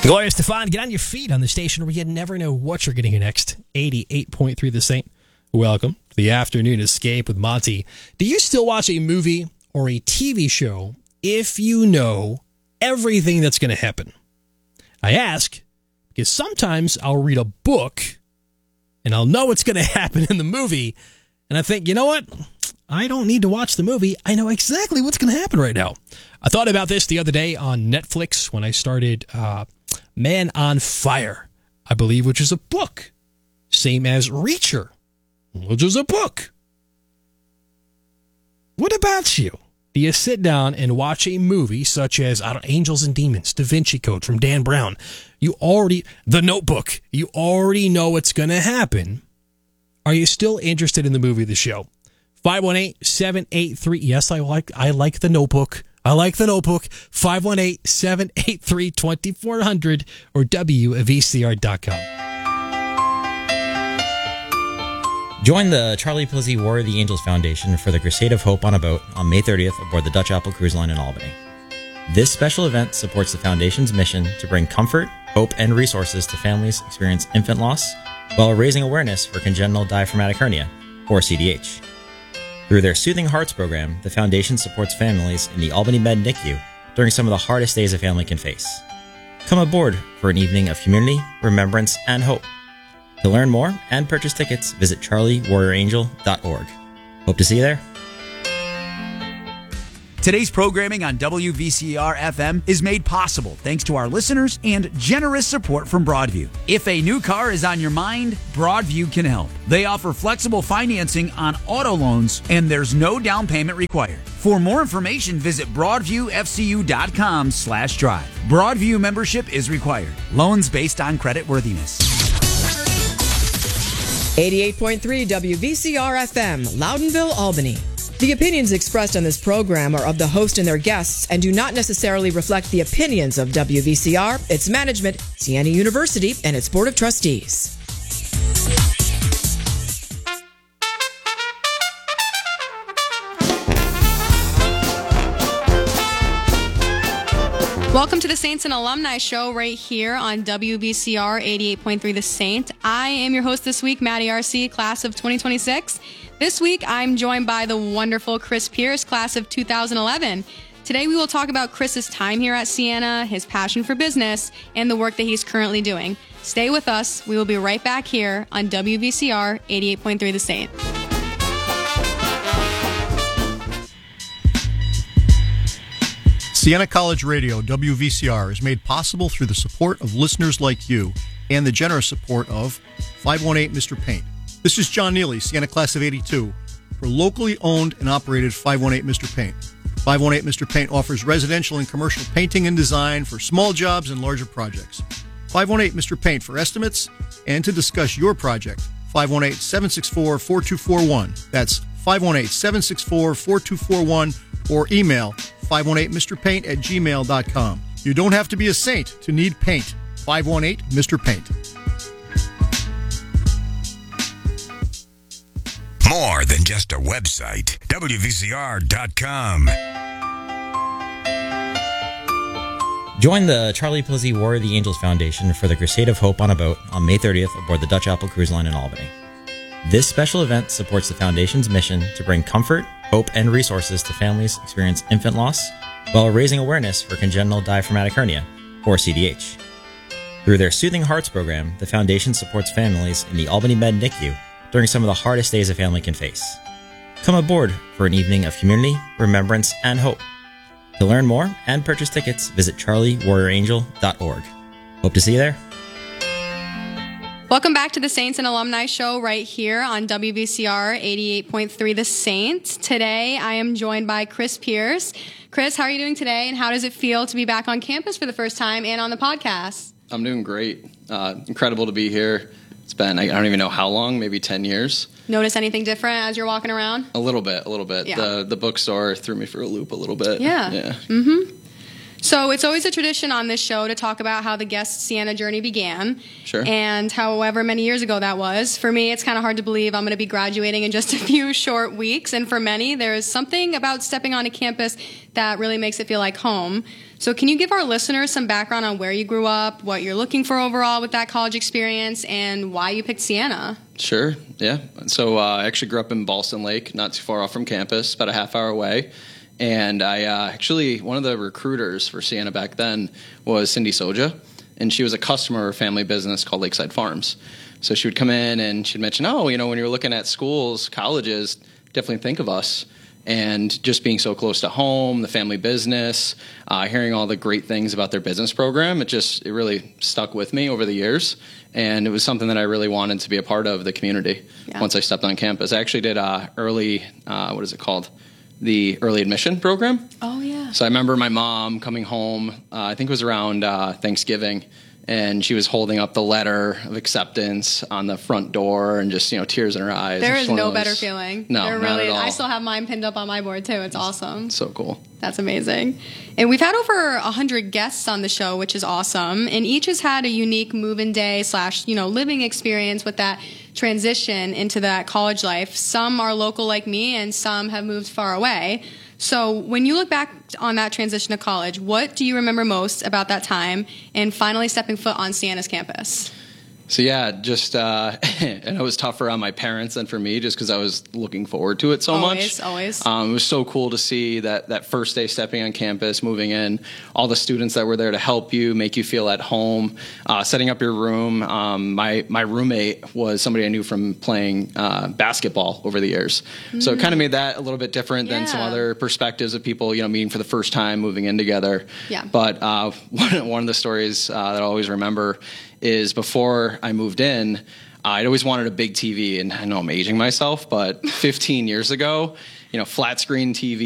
Gloria Stefan, get on your feet on the station where you never know what you're going to hear next. 88.3 The Saint. Welcome to the Afternoon Escape with Monty. Do you still watch a movie or a TV show if you know everything that's going to happen? I ask because sometimes I'll read a book and I'll know what's going to happen in the movie, and I think, you know what? I don't need to watch the movie. I know exactly what's going to happen right now. I thought about this the other day on Netflix when I started Man on Fire, I believe, which is a book. Same as Reacher, which is a book. What about you? Do you sit down and watch a movie such as Angels and Demons, Da Vinci Code from Dan Brown? The Notebook. You already know what's going to happen. Are you still interested in the movie or the show? 518-783. Yes, I like The Notebook. I like The Notebook. 518-783-2400 or WVCR.com. Join the Charlie Plizzi War of the Angels Foundation for the Crusade of Hope on a boat on May 30th aboard the Dutch Apple Cruise Line in Albany. This special event supports the Foundation's mission to bring comfort, hope, and resources to families experiencing infant loss while raising awareness for congenital diaphragmatic hernia, or CDH. Through their Soothing Hearts program, the Foundation supports families in the Albany Med NICU during some of the hardest days a family can face. Come aboard for an evening of community, remembrance, and hope. To learn more and purchase tickets, visit charliewarriorangel.org. Hope to see you there. Today's programming on WVCR-FM is made possible thanks to our listeners and generous support from Broadview. If a new car is on your mind, Broadview can help. They offer flexible financing on auto loans, and there's no down payment required. For more information, visit BroadviewFCU.com/drive. Broadview membership is required. Loans based on creditworthiness. 88.3 WVCR-FM, Loudonville, Albany. The opinions expressed on this program are of the host and their guests and do not necessarily reflect the opinions of WVCR, its management, Siena University, and its Board of Trustees. Welcome to the Saints and Alumni Show right here on WVCR 88.3 The Saint. I am your host this week, Maddie R.C., class of 2026. This week, I'm joined by the wonderful Chris Pierce, class of 2011. Today, we will talk about Chris's time here at Siena, his passion for business, and the work that he's currently doing. Stay with us. We will be right back here on WVCR 88.3 The Saint. Siena College Radio, WVCR, is made possible through the support of listeners like you and the generous support of 518 Mr. Paint. This is John Neely, Siena class of 82, for locally owned and operated 518 Mr. Paint. 518 Mr. Paint offers residential and commercial painting and design for small jobs and larger projects. 518 Mr. Paint for estimates and to discuss your project. 518-764-4241. That's 518-764-4241 or email 518mrpaint@gmail.com. You don't have to be a saint to need paint. 518 Mr. Paint. More than just a website. WVCR.com. Join the Charlie Plizzi War of the Angels Foundation for the Crusade of Hope on a boat on May 30th aboard the Dutch Apple Cruise Line in Albany. This special event supports the Foundation's mission to bring comfort, hope, and resources to families experiencing infant loss while raising awareness for congenital diaphragmatic hernia, or CDH. Through their Soothing Hearts program, the Foundation supports families in the Albany Med NICU during some of the hardest days a family can face. Come aboard for an evening of community, remembrance, and hope. To learn more and purchase tickets, visit charliewarriorangel.org. Hope to see you there. Welcome back to the Saints and Alumni Show right here on WVCR 88.3 The Saint. Today, I am joined by Chris Pierce. Chris, how are you doing today, and how does it feel to be back on campus for the first time and on the podcast? I'm doing great. Incredible to be here. It's been, I don't even know how long, maybe 10 years. Notice anything different as you're walking around? A little bit. Yeah. The bookstore threw me for a loop a little bit. Yeah. Mm-hmm. So it's always a tradition on this show to talk about how the guest Sienna journey began. Sure. And however many years ago that was. For me, it's kind of hard to believe I'm going to be graduating in just a few short weeks. And for many, there's something about stepping onto campus that really makes it feel like home. So can you give our listeners some background on where you grew up, what you're looking for overall with that college experience, and why you picked Sienna? Sure, yeah. So I actually grew up in Ballston Lake, not too far off from campus, about a half hour away. And I actually, one of the recruiters for Sienna back then was Cindy Soja, and she was a customer of a family business called Lakeside Farms. So she would come in and she'd mention, when you're looking at schools, colleges, definitely think of us. And just being so close to home, the family business, hearing all the great things about their business program, it really stuck with me over the years. And it was something that I really wanted to be a part of the community once I stepped on campus. I actually did the early admission program. Oh, yeah. So I remember my mom coming home, I think it was around Thanksgiving, and she was holding up the letter of acceptance on the front door and just, tears in her eyes. There is no better feeling. No, not at all. I still have mine pinned up on my board, too. It's awesome. So cool. That's amazing. And we've had over 100 guests on the show, which is awesome. And each has had a unique move-in day / living experience with that transition into that college life. Some are local like me, and some have moved far away. So when you look back on that transition to college, what do you remember most about that time and finally stepping foot on Sienna's campus? So yeah, just and it was tougher on my parents than for me, just because I was looking forward to it so much. Always. It was so cool to see that first day stepping on campus, moving in, all the students that were there to help you, make you feel at home, setting up your room. My roommate was somebody I knew from playing basketball over the years, so it kind of made that a little bit different than some other perspectives of people, meeting for the first time, moving in together. Yeah. But one of the stories that I always remember is before I moved in, I'd always wanted a big TV, and I know I'm aging myself, but 15 years ago, flat screen TV